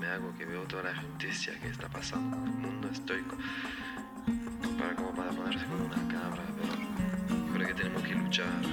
hago, que veo toda la injusticia que está pasando en el mundo, estoy para como para ponerse con una cabra, pero yo creo que tenemos que luchar